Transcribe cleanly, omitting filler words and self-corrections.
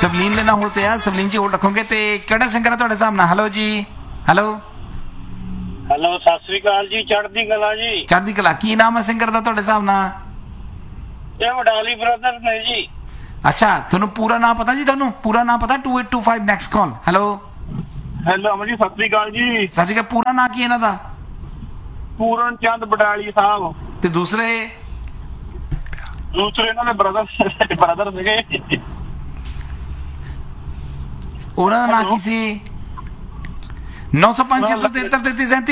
ਸਵਲੀਨ ਦੇ ਨਾਲ ਹੋਲ ਤੇ ਆ ਸਵਲੀਨ ਜੀ ਹੋਲ ਰੱਖੋਗੇ ਤੇ ਕਿਹੜਾ ਸਿੰਗਰ ਹੈ ਤੁਹਾਡੇ ਹਿਸਾਬ ਨਾਲ ਹੈਲੋ ਜੀ ਹੈਲੋ ਹੈਲੋ ਸਤਿ ਸ੍ਰੀ ਅਕਾਲ ਜੀ ਚੜ੍ਹਦੀ ਕਲਾ ਜੀ ਚੜ੍ਹਦੀ ਕਲਾ ਕੀ ਨਾਮ ਹੈ ਸਿੰਗਰ ਦਾ ਤੁਹਾਡੇ ਹਿਸਾਬ ਨਾਲ ਇਹ ਵਡਾਲੀ ਬ੍ਰਦਰ ਨੇ ਜੀ ਅੱਛਾ ਤੁਹਾਨੂੰ ਪੂਰਾ ਨਾਮ ਪਤਾ ਜੀ ਤੁਹਾਨੂੰ ਪੂਰਾ ਨਾਮ ਪਤਾ 2825 ਨੈਕਸਟ ਕਾਲ ਹੈਲੋ ਹੈਲੋ ਅਮਰ ਜੀ ਸਤਿ ਸ੍ਰੀ ਅਕਾਲ ਜੀ ਸੱਚ ਕਿ ਪੂਰਾ ਨਾਮ ਕੀ ਇਹਨਾਂ ਦਾ ਪੂਰਨ ਚੰਦ ਬਡਾਲੀ ਸਾਹਿਬ ਤੇ ਦੂਸਰੇ ਇਹਨਾਂ ਦੇ ਬ੍ਰਦਰ ਸੀਗੇ ਉਹਨਾਂ ਦਾ ਨਾਂ ਕੀ ਸੀ 905 673 33 37